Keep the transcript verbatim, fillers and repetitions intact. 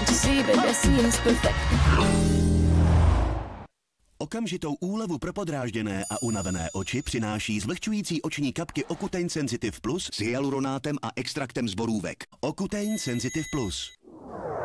to see, baby, I see, and it's perfect. Okamžitou úlevu pro podrážděné a unavené oči přináší zvlhčující oční kapky Ocutein Sensitive Plus s hyaluronátem a extraktem z borůvek. Ocutein Sensitive Plus.